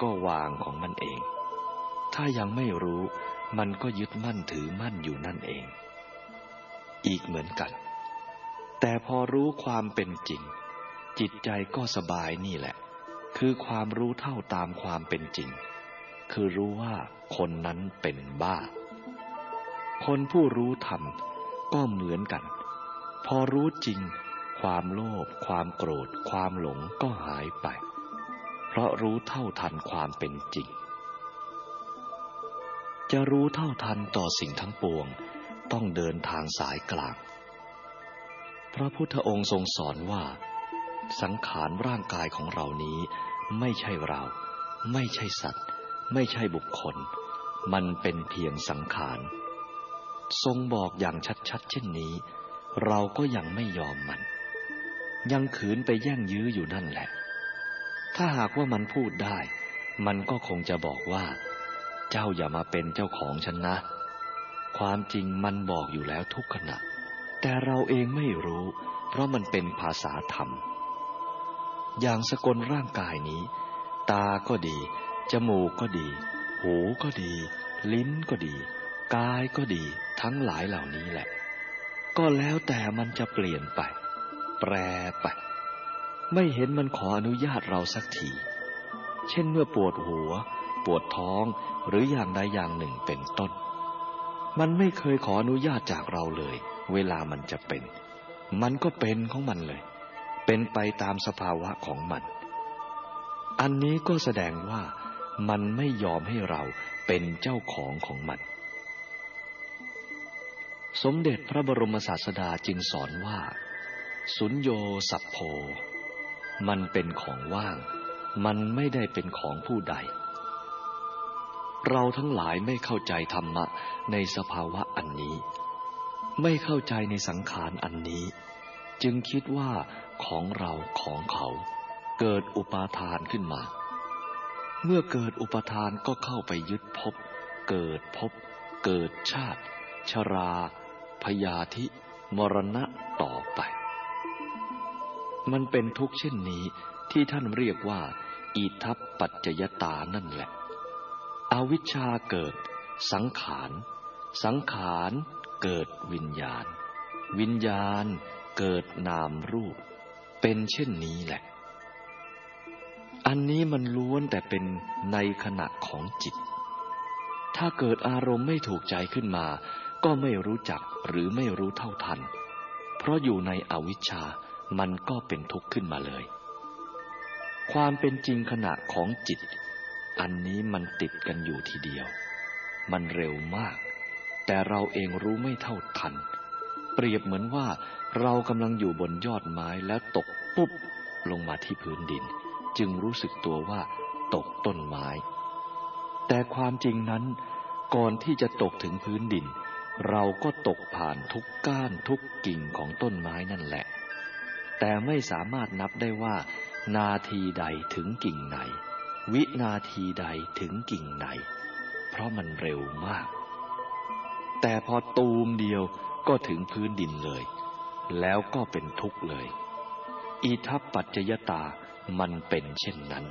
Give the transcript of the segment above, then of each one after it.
ก็วางของมันเองถ้ายังไม่รู้มันก็ยึดมั่นถือมั่นอยู่นั่นเองอีกเหมือนกันแต่พอรู้ความเป็นจริงจิตใจก็สบายนี่แหละคือความรู้เท่าตามความเป็นจริงคือรู้ว่าคนนั้นเป็นบ้าคนผู้รู้ธรรมก็เหมือนกันพอรู้จริงความโลภความโกรธความหลงก็หายไปเพราะรู้เท่าทันความเป็นจริงจะรู้เท่าทันต่อสิ่งทั้งปวงต้องเดินทางสายกลางพระพุทธองค์ทรงสอนว่าสังขารร่างกายของเรานี้ไม่ใช่เราไม่ใช่สัตว์ไม่ใช่บุคคลมันเป็นเพียงสังขารทรงบอกอย่างชัดๆเช่นนี้เราก็ยังไม่ยอมมันยังขืนไปแย่งยื้ออยู่นั่นแหละถ้าหากว่ามันพูดได้มันก็คงจะบอกว่าเจ้าอย่ามาเป็นเจ้าของฉันนะความจริงมันบอกอยู่แล้วทุกขณะแต่เราเองไม่รู้เพราะมันเป็นภาษาธรรมอย่างสกลร่างกายนี้ตาก็ดีจมูกก็ดีหูก็ดีลิ้นก็ดีกายก็ดีทั้งหลายเหล่านี้แหละก็แล้วแต่มันจะเปลี่ยนไปแปรไปไม่เห็นมันขออนุญาตเราสักทีเช่นเมื่อปวดหัวปวดท้องหรืออย่างใดอย่างหนึ่งเป็นต้นมันไม่เคยขออนุญาตจากเราเลยเวลามันจะเป็นมันก็เป็นของมันเลยเป็นไปตามสภาวะของมันอันนี้ก็แสดงว่ามันไม่ยอมให้เราเป็นเจ้าของมันสมเด็จพระบรมศาสดาจึงสอนว่าสุญโญสัพโพมันเป็นของว่างมันไม่ได้เป็นของผู้ใดเราทั้งหลายไม่เข้าใจธรรมะในสภาวะอันนี้ไม่เข้าใจในสังขารอันนี้จึงคิดว่าของเราของเขาเกิดอุปาทานขึ้นมาเมื่อเกิดอุปาทานก็เข้าไปยึดภพเกิดชาติชราพยาธิมรณะต่อไปมันเป็นทุกข์เช่นนี้ที่ท่านเรียกว่าอิทัปปัจจยตานั่นแหละอวิชชาเกิดสังขารสังขารเกิดวิญญาณวิญญาณเกิดนามรูปเป็นเช่นนี้แหละอันนี้มันล้วนแต่เป็นในขณะของจิตถ้าเกิดอารมณ์ไม่ถูกใจขึ้นมาก็ไม่รู้จักหรือไม่รู้เท่าทันเพราะอยู่ในอวิชชามันก็เป็นทุกข์ขึ้นมาเลยความเป็นจริงขณะของจิตอันนี้มันติดกันอยู่ทีเดียวมันเร็วมากแต่เราเองรู้ไม่เท่าทันเปรียบเหมือนว่าเรากำลังอยู่บนยอดไม้แล้วตกปุ๊บลงมาที่พื้นดินจึงรู้สึกตัวว่าตกต้นไม้แต่ความจริงนั้นก่อนที่จะตกถึงพื้นดินเราก็ตกผ่านทุกก้านทุกกิ่งของต้นไม้นั่นแหละแต่ไม่สามารถนับได้ว่านาทีใดถึงกิ่งไหนวินาทีใดถึงกิ่งไหนเพราะมันเร็วมากแต่พอตูมเดียวก็ถึงพื้นดินเลยแล้วก็เป็นทุกข์เลยอิทัปปัจจยตามันเป็นเช่นนั้น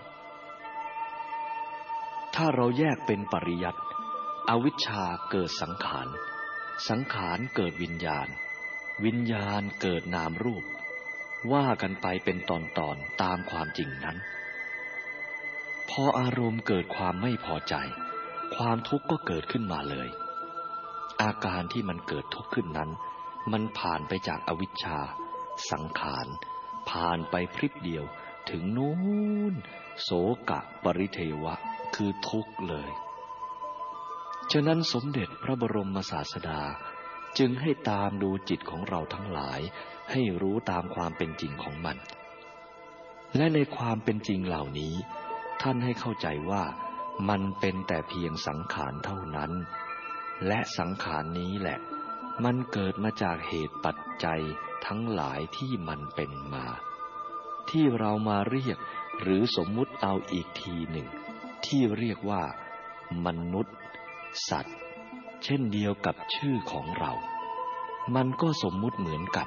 ถ้าเราแยกเป็นปริยัติอวิชชาเกิดสังขารสังขารเกิดวิญญาณวิญญาณเกิดนามรูปว่ากันไปเป็นตอนๆตามความจริงนั้นพออารมณ์เกิดความไม่พอใจความทุกข์ก็เกิดขึ้นมาเลยอาการที่มันเกิดทุกข์ขึ้นนั้นมันผ่านไปจากอวิชชาสังขารผ่านไปพริบเดียวถึงนู้นโสกะปริเทวะคือทุกข์เลยฉะนั้นสมเด็จพระบรมศาสดาจึงให้ตามดูจิตของเราทั้งหลายให้รู้ตามความเป็นจริงของมันและในความเป็นจริงเหล่านี้ท่านให้เข้าใจว่ามันเป็นแต่เพียงสังขารเท่านั้นและสังขารนี้แหละมันเกิดมาจากเหตุปัจจัยทั้งหลายที่มันเป็นมาที่เรามาเรียกหรือสมมุติเอาอีกทีหนึ่งที่เรียกว่ามนุษย์สัตว์เช่นเดียวกับชื่อของเรามันก็สมมุติเหมือนกัน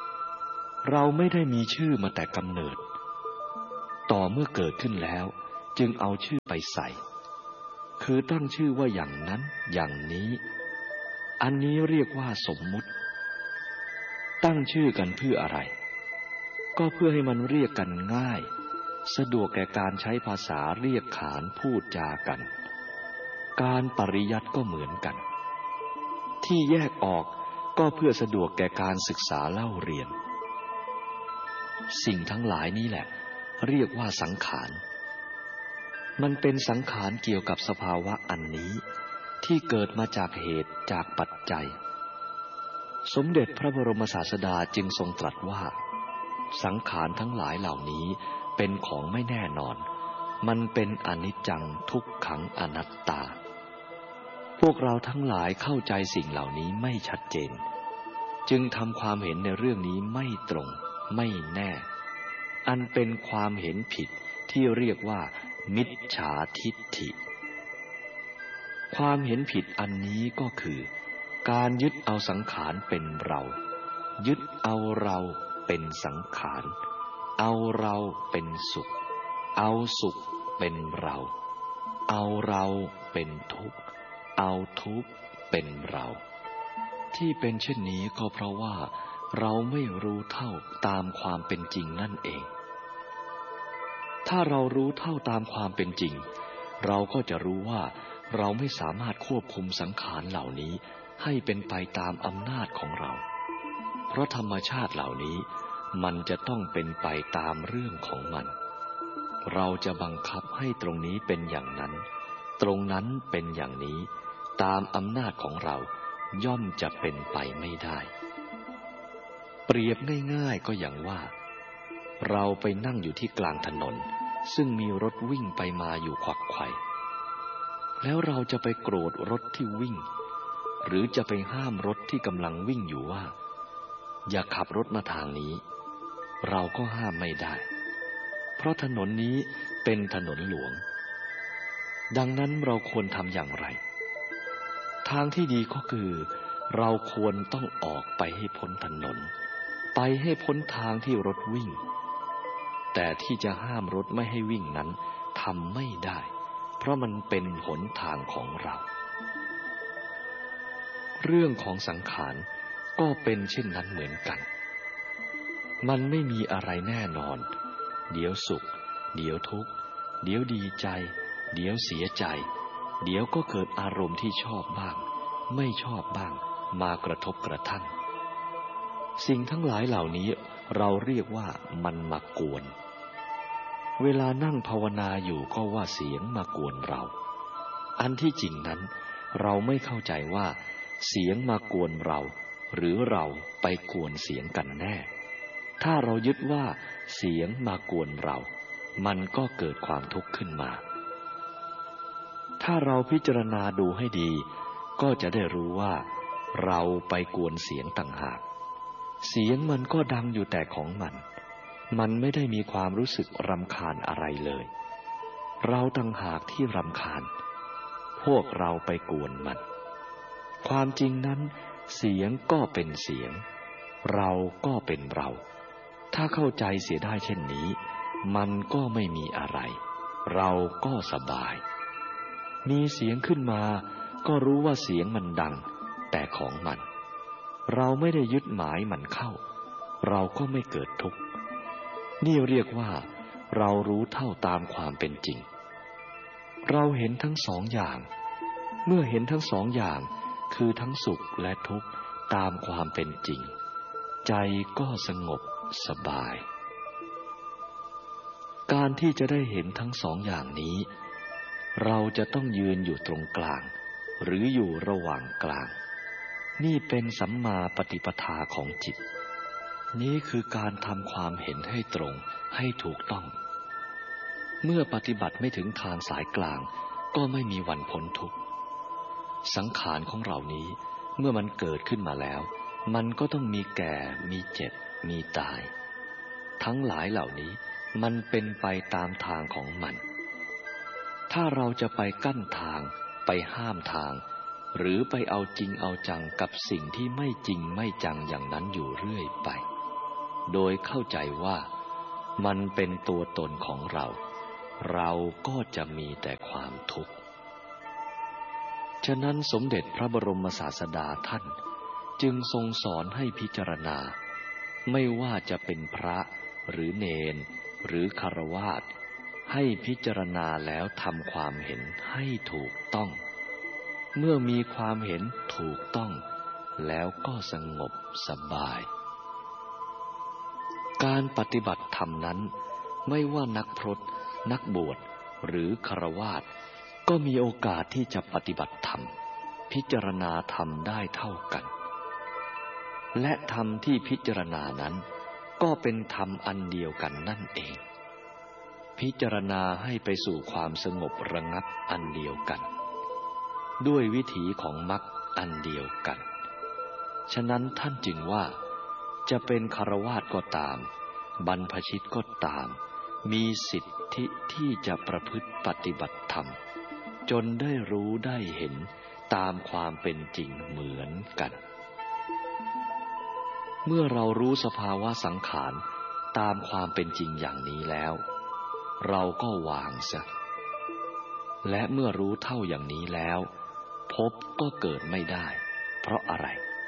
เราไม่ได้มีชื่อมาแต่กำเนิดต่อเมื่อเกิดขึ้นแล้วจึงเอาชื่อไปใส่คือตั้งชื่อว่าอย่างนั้นอย่างนี้อันนี้เรียกว่าสมมุติตั้งชื่อกันเพื่ออะไรก็เพื่อให้มันเรียกกันง่ายสะดวกแก่การใช้ภาษาเรียกขานพูดจากันการปริยัติก็เหมือนกันที่แยกออกก็เพื่อสะดวกแก่การศึกษาเล่าเรียนสิ่งทั้งหลายนี้แหละเรียกว่าสังขารมันเป็นสังขารเกี่ยวกับสภาวะอันนี้ที่เกิดมาจากเหตุจากปัจจัยสมเด็จพระบรมศาสดาจึงทรงตรัสว่าสังขารทั้งหลายเหล่านี้เป็นของไม่แน่นอนมันเป็นอนิจจังทุกขังอนัตตาพวกเราทั้งหลายเข้าใจสิ่งเหล่านี้ไม่ชัดเจนจึงทำความเห็นในเรื่องนี้ไม่ตรงไม่แน่อันเป็นความเห็นผิดที่เรียกว่ามิจฉาทิฏฐิความเห็นผิดอันนี้ก็คือการยึดเอาสังขารเป็นเรายึดเอาเราเป็นสังขารเอาเราเป็นสุขเอาสุขเป็นเราเอาเราเป็นทุกข์เอาทุกข์เป็นเราที่เป็นเช่นนี้ก็เพราะว่าเราไม่รู้เท่าตามความเป็นจริงนั่นเองถ้าเรารู้เท่าตามความเป็นจริงเราก็จะรู้ว่าเราไม่สามารถควบคุมสังขารเหล่านี้ให้เป็นไปตามอำนาจของเราเพราะธรรมชาติเหล่านี้มันจะต้องเป็นไปตามเรื่องของมันเราจะบังคับให้ตรงนี้เป็นอย่างนั้นตรงนั้นเป็นอย่างนี้ตามอำนาจของเราย่อมจะเป็นไปไม่ได้เปรียบง่ายๆก็อย่างว่าเราไปนั่งอยู่ที่กลางถนนซึ่งมีรถวิ่งไปมาอยู่ขวักไขว่แล้วเราจะไปโกรธรถที่วิ่งหรือจะไปห้ามรถที่กำลังวิ่งอยู่ว่าอย่าขับรถมาทางนี้เราก็ห้ามไม่ได้เพราะถนนนี้เป็นถนนหลวงดังนั้นเราควรทำอย่างไรทางที่ดีก็คือเราควรต้องออกไปให้พ้นถนนไปให้พ้นทางที่รถวิ่งแต่ที่จะห้ามรถไม่ให้วิ่งนั้นทำไม่ได้เพราะมันเป็นหนทางของเราเรื่องของสังขารก็เป็นเช่นนั้นเหมือนกันมันไม่มีอะไรแน่นอนเดี๋ยวสุขเดี๋ยวทุกข์เดี๋ยวดีใจเดี๋ยวเสียใจเดี๋ยวก็เกิดอารมณ์ที่ชอบบ้างไม่ชอบบ้างมากระทบกระทั่งสิ่งทั้งหลายเหล่านี้เราเรียกว่ามันมากวนเวลานั่งภาวนาอยู่ก็ว่าเสียงมากวนเราอันที่จริงนั้นเราไม่เข้าใจว่าเสียงมากวนเราหรือเราไปกวนเสียงกันแน่ถ้าเรายึดว่าเสียงมากวนเรามันก็เกิดความทุกข์ขึ้นมาถ้าเราพิจารณาดูให้ดีก็จะได้รู้ว่าเราไปกวนเสียงต่างหากเสียงมันก็ดังอยู่แต่ของมันไม่ได้มีความรู้สึกรำคาญอะไรเลยเราต่างหากที่รำคาญพวกเราไปกวนมันความจริงนั้นเสียงก็เป็นเสียงเราก็เป็นเราถ้าเข้าใจเสียได้เช่นนี้มันก็ไม่มีอะไรเราก็สบายมีเสียงขึ้นมาก็รู้ว่าเสียงมันดังแต่ของมันเราไม่ได้ยึดหมายมันเข้าเราก็ไม่เกิดทุกข์นี่เรียกว่าเรารู้เท่าตามความเป็นจริงเราเห็นทั้งสองอย่างเมื่อเห็นทั้งสองอย่างคือทั้งสุขและทุกข์ตามความเป็นจริงใจก็สงบสบายการที่จะได้เห็นทั้งสองอย่างนี้เราจะต้องยืนอยู่ตรงกลางหรืออยู่ระหว่างกลางนี่เป็นสัมมาปฏิปทาของจิตนี้คือการทำความเห็นให้ตรงให้ถูกต้องเมื่อปฏิบัติไม่ถึงทางสายกลางก็ไม่มีวันพ้นทุกข์สังขารของเรานี้เมื่อมันเกิดขึ้นมาแล้วมันก็ต้องมีแก่มีเจ็บมีตายทั้งหลายเหล่านี้มันเป็นไปตามทางของมันถ้าเราจะไปกั้นทางไปห้ามทางหรือไปเอาจริงเอาจังกับสิ่งที่ไม่จริงไม่จังอย่างนั้นอยู่เรื่อยไปโดยเข้าใจว่ามันเป็นตัวตนของเราเราก็จะมีแต่ความทุกข์ฉะนั้นสมเด็จพระบรมศาสดาท่านจึงทรงสอนให้พิจารณาไม่ว่าจะเป็นพระหรือเณรหรือฆราวาสให้พิจารณาแล้วทำความเห็นให้ถูกต้องเมื่อมีความเห็นถูกต้องแล้วก็สงบสบายการปฏิบัติธรรมนั้นไม่ว่านักพรตนักบวชหรือฆราวาสก็มีโอกาสที่จะปฏิบัติธรรมพิจารณาธรรมได้เท่ากันและธรรมที่พิจารณานั้นก็เป็นธรรมอันเดียวกันนั่นเองพิจารณาให้ไปสู่ความสงบระงับอันเดียวกันด้วยวิถีของมรรคอันเดียวกันฉะนั้นท่านจึงว่าจะเป็นฆราวาสก็ตามบรรพชิตก็ตามมีสิทธิที่จะประพฤติปฏิบัติธรรมจนได้รู้ได้เห็นตามความเป็นจริงเหมือนกันเมื่อเรารู้สภาวะสังขารตามความเป็นจริงอย่างนี้แล้วเราก็วางซะและเมื่อรู้เท่าอย่างนี้แล้วภพก็เกิดไม่ได้เพราะอะไร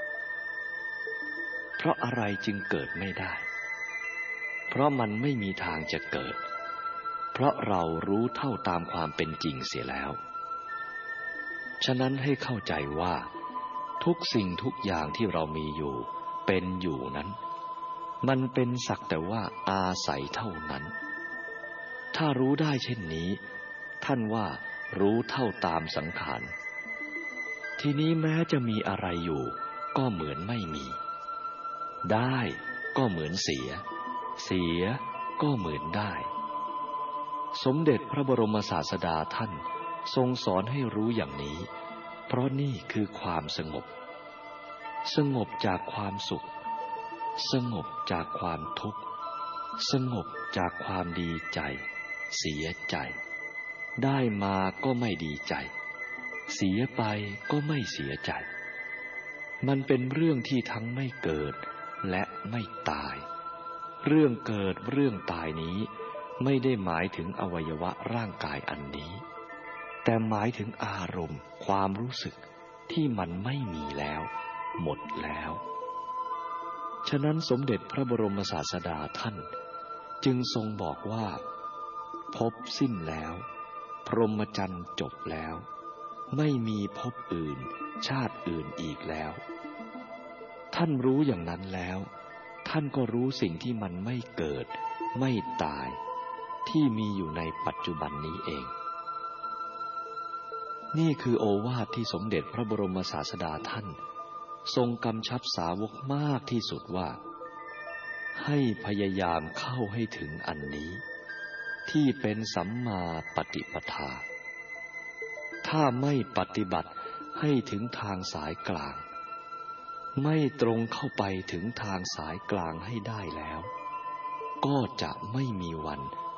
จึงเกิดไม่ได้เพราะมันไม่มีทางจะเกิดเพราะเรารู้เท่าตามความเป็นจริงเสียแล้วฉะนั้นให้เข้าใจว่าทุกสิ่งทุกอย่างที่เรามีอยู่เป็นอยู่นั้นมันเป็นสักแต่ว่าอาศัยเท่านั้นถ้ารู้ได้เช่นนี้ท่านว่ารู้เท่าตามสังขารทีนี้แม้จะมีอะไรอยู่ก็เหมือนไม่มีได้ก็เหมือนเสียก็เหมือนได้สมเด็จพระบรมศาสดาท่านทรงสอนให้รู้อย่างนี้เพราะนี่คือความสงบจากความสุขสงบจากความทุกข์สงบจากความดีใจเสียใจได้มาก็ไม่ดีใจเสียไปก็ไม่เสียใจมันเป็นเรื่องที่ทั้งไม่เกิดและไม่ตายเรื่องเกิดเรื่องตายนี้ไม่ได้หมายถึงอวัยวะร่างกายอันนี้แต่หมายถึงอารมณ์ความรู้สึกที่มันไม่มีแล้วหมดแล้วฉะนั้นสมเด็จพระบรมศาสดาท่านจึงทรงบอกว่าภพสิ้นแล้วพรหมจรรย์จบแล้วไม่มีภพอื่นชาติอื่นอีกแล้วท่านรู้อย่างนั้นแล้วท่านก็รู้สิ่งที่มันไม่เกิดไม่ตายที่มีอยู่ในปัจจุบันนี้เองนี่คือโอวาทที่สมเด็จพระบรมศาสดาท่านทรงกำชับสาวกมากที่สุดว่าให้พยายามเข้าให้ถึงอันนี้ที่เป็นสัมมาปฏิปทาถ้าไม่ปฏิบัติให้ถึงทางสายกลางไม่ตรงเข้าไปถึงทางสายกลางให้ได้แล้วก็จะไม่มีวัน